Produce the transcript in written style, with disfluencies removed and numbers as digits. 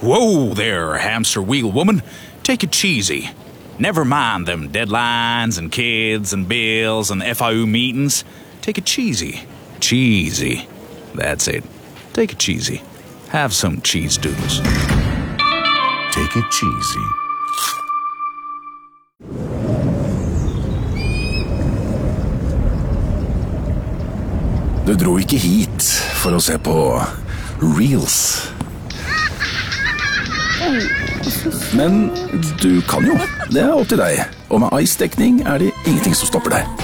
Whoa there, hamster wheel woman. Take it cheesy. Never mind them deadlines and kids and bills and FIU meetings. Take it cheesy. Cheesy. That's it. Take it cheesy. Have some cheese doodles. Take it cheesy. Du dro ikke hit for å se på Reels. Men du kan jo. Det er opp til deg. Og med Ice-dekning er det ingenting som stopper deg.